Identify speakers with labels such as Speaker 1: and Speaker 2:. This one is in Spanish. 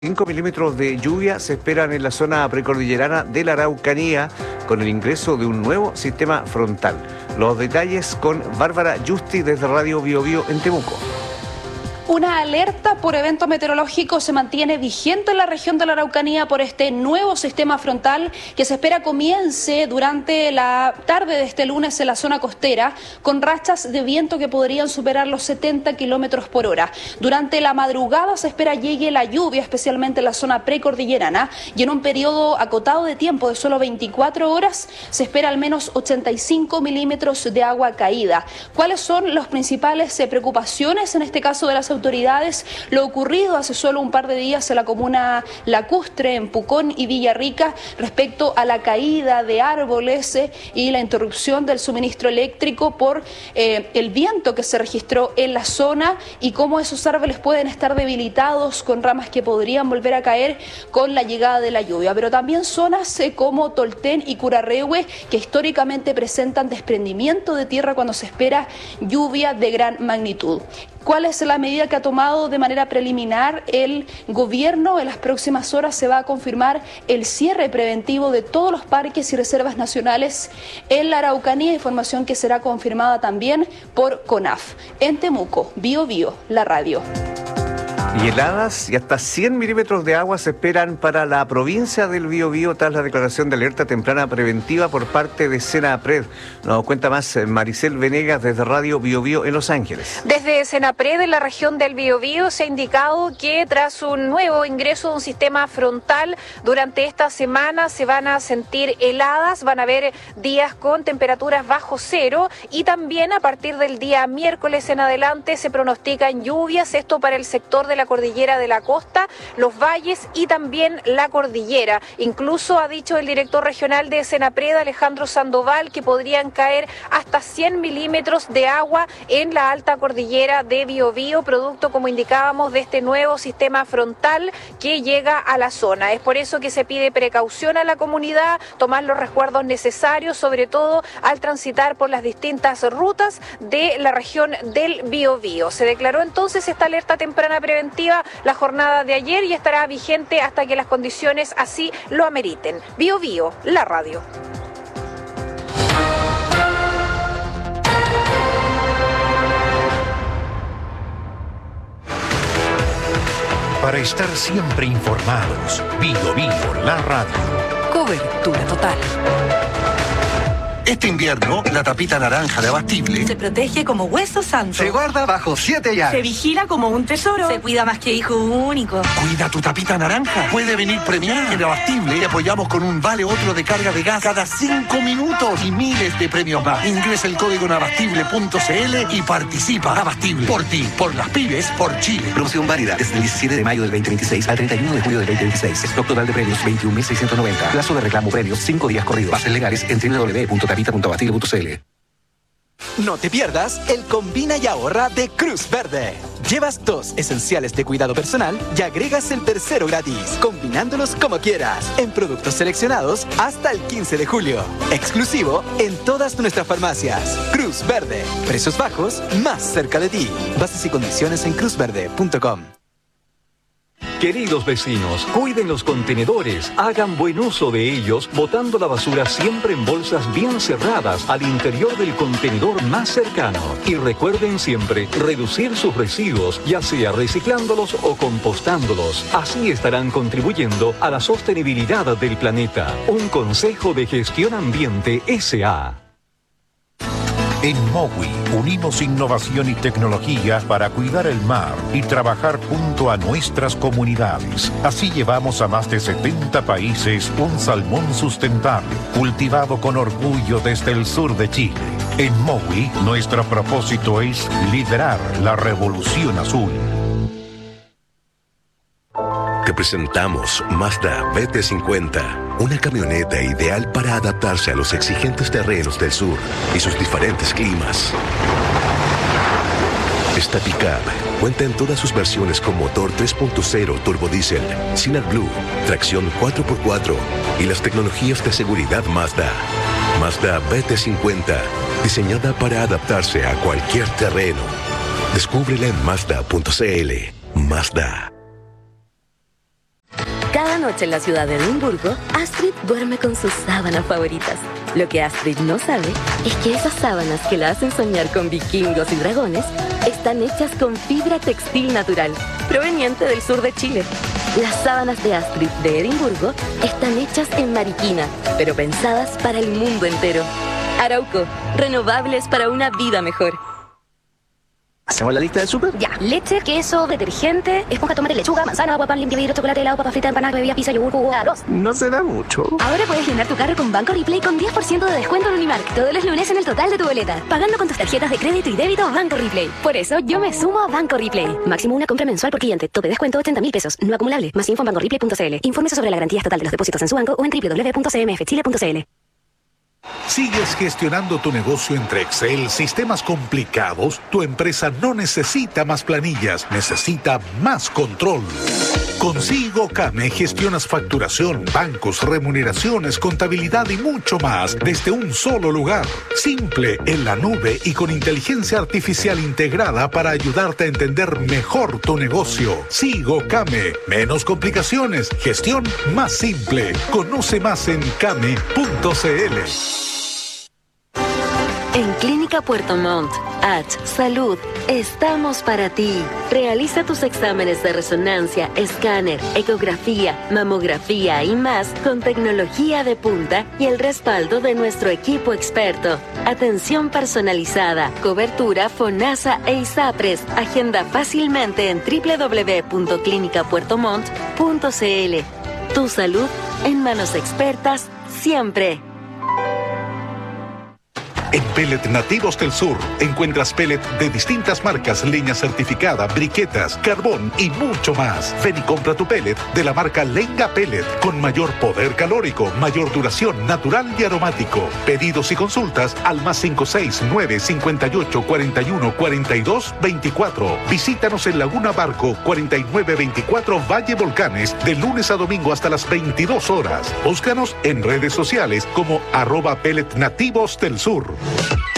Speaker 1: 5 milímetros de lluvia se esperan en la zona precordillerana de la Araucanía con el ingreso de un nuevo sistema frontal. Los detalles con Bárbara Yusti desde Radio Bio Bio en Temuco.
Speaker 2: Una alerta por evento meteorológico se mantiene vigente en la región de la Araucanía por este nuevo sistema frontal que se espera comience durante la tarde de este lunes en la zona costera, con rachas de viento que podrían superar los 70 kilómetros por hora. Durante la madrugada se espera llegue la lluvia, especialmente en la zona precordillerana, y en un periodo acotado de tiempo de solo 24 horas se espera al menos 85 milímetros de agua caída. ¿Cuáles son las principales preocupaciones en este caso de las autoridades? Lo ocurrido hace solo un par de días en la comuna Lacustre, en Pucón y Villarrica, respecto a la caída de árboles y la interrupción del suministro eléctrico por el viento que se registró en la zona y cómo esos árboles pueden estar debilitados con ramas que podrían volver a caer con la llegada de la lluvia. Pero también zonas como Tolten y Curarrehue, que históricamente presentan desprendimiento de tierra cuando se espera lluvia de gran magnitud. ¿Cuál es la medida que ha tomado de manera preliminar el gobierno? En las próximas horas se va a confirmar el cierre preventivo de todos los parques y reservas nacionales en la Araucanía, información que será confirmada también por CONAF. En Temuco, Bio Bio, la radio.
Speaker 1: Y heladas y hasta 100 milímetros de agua se esperan para la provincia del Biobío tras la declaración de alerta temprana preventiva por parte de Senapred. Nos cuenta más Maricel Venegas desde Radio Biobío en Los Ángeles.
Speaker 3: Desde Senapred, en la región del Biobío, se ha indicado que tras un nuevo ingreso de un sistema frontal, durante esta semana se van a sentir heladas, van a haber días con temperaturas bajo cero y también a partir del día miércoles en adelante se pronostican lluvias, esto para el sector de la cordillera de la costa, los valles y también la cordillera. Incluso ha dicho el director regional de Senapred, Alejandro Sandoval, que podrían caer hasta 100 milímetros de agua en la alta cordillera de Biobío, producto, como indicábamos, de este nuevo sistema frontal que llega a la zona. Es por eso que se pide precaución a la comunidad, tomar los resguardos necesarios, sobre todo al transitar por las distintas rutas de la región del Biobío. Se declaró entonces esta alerta temprana preventiva la jornada de ayer y estará vigente hasta que las condiciones así lo ameriten. Bio Bio, la radio.
Speaker 4: Para estar siempre informados, Bio Bio, la radio.
Speaker 5: Cobertura total.
Speaker 6: Este invierno, la tapita naranja de Abastible
Speaker 5: se protege como hueso santo.
Speaker 6: se guarda bajo 7 llaves.
Speaker 5: Se vigila como un tesoro. Se cuida más que hijo único.
Speaker 6: Cuida tu tapita naranja. Puede venir premiada. En Abastible te apoyamos con un vale otro de carga de gas cada 5 minutos y miles de premios más. Ingresa el código en abastible.cl y participa. Abastible. Por ti, por las pymes, por Chile.
Speaker 7: Promoción válida desde el 17 de mayo del 2026 al 31 de julio del 2026. Stock total de premios 21.690. Plazo de reclamo premios 5 días corridos. Bases legales en www.tapita.abastible.cl.
Speaker 8: No te pierdas el Combina y Ahorra de Cruz Verde. Llevas 2 esenciales de cuidado personal y agregas el tercero gratis, combinándolos como quieras, en productos seleccionados hasta el 15 de julio. Exclusivo en todas nuestras farmacias. Cruz Verde. Precios bajos, más cerca de ti. Bases y condiciones en cruzverde.com.
Speaker 9: Queridos vecinos, cuiden los contenedores, hagan buen uso de ellos, botando la basura siempre en bolsas bien cerradas al interior del contenedor más cercano. Y recuerden siempre reducir sus residuos, ya sea reciclándolos o compostándolos. Así estarán contribuyendo a la sostenibilidad del planeta. Un consejo de Gestión Ambiente S.A.
Speaker 4: En Mowi unimos innovación y tecnología para cuidar el mar y trabajar junto a nuestras comunidades. Así llevamos a más de 70 países un salmón sustentable, cultivado con orgullo desde el sur de Chile. En Mowi, nuestro propósito es liderar la revolución azul.
Speaker 10: Te presentamos Mazda BT50, una camioneta ideal para adaptarse a los exigentes terrenos del sur y sus diferentes climas. Esta pickup cuenta en todas sus versiones con motor 3.0 turbodiesel, sin AdBlue, tracción 4x4 y las tecnologías de seguridad Mazda. Mazda BT50, diseñada para adaptarse a cualquier terreno. Descúbrela en Mazda.cl. Mazda.
Speaker 11: Cada noche en la ciudad de Edimburgo, Astrid duerme con sus sábanas favoritas. Lo que Astrid no sabe es que esas sábanas que la hacen soñar con vikingos y dragones están hechas con fibra textil natural, proveniente del sur de Chile. Las sábanas de Astrid de Edimburgo están hechas en Mariquina, pero pensadas para el mundo entero. Arauco, renovables para una vida mejor.
Speaker 12: ¿Hacemos la lista del súper?
Speaker 13: Ya. Leche, queso, detergente, esponja, tomate, lechuga, manzana, agua, pan, limpia, vidrio, chocolate, helado, papa frita, empanada, bebida, pizza, yogur, jugo, arroz.
Speaker 12: No se da mucho.
Speaker 13: Ahora puedes llenar tu carro con Banco Replay con 10% de descuento en Unimark todos los lunes en el total de tu boleta, pagando con tus tarjetas de crédito y débito Banco Replay. Por eso yo me sumo a Banco Replay. Máximo una compra mensual por cliente. Tope descuento 80.000 pesos. No acumulable. Más info en bancoreplay.cl. Infórmese sobre la garantía estatal de los depósitos en su banco o en www.cmfchile.cl.
Speaker 14: ¿Sigues gestionando tu negocio entre Excel, sistemas complicados? Tu empresa no necesita más planillas, necesita más control. Con Sigo Kame gestionas facturación, bancos, remuneraciones, contabilidad y mucho más desde un solo lugar. Simple, en la nube y con inteligencia artificial integrada para ayudarte a entender mejor tu negocio. Sigo Kame. Menos complicaciones, gestión más simple. Conoce más en kame.cl.
Speaker 11: En Clínica Puerto Montt, Salud, estamos para ti. Realiza tus exámenes de resonancia, escáner, ecografía, mamografía y más con tecnología de punta y el respaldo de nuestro equipo experto. Atención personalizada, cobertura FONASA e ISAPRES. Agenda fácilmente en www.clinicapuertomont.cl. Tu salud en manos expertas siempre.
Speaker 14: En Pellet Nativos del Sur encuentras pellet de distintas marcas, leña certificada, briquetas, carbón y mucho más. Ven y compra tu pellet de la marca Lenga Pellet con mayor poder calórico, mayor duración, natural y aromático. Pedidos y consultas al +569 58 41 42 24. Visítanos en Laguna Barco 4924 Valle Volcanes de lunes a domingo hasta las 22 horas. Búscanos en redes sociales como @Pellet Nativos del Sur.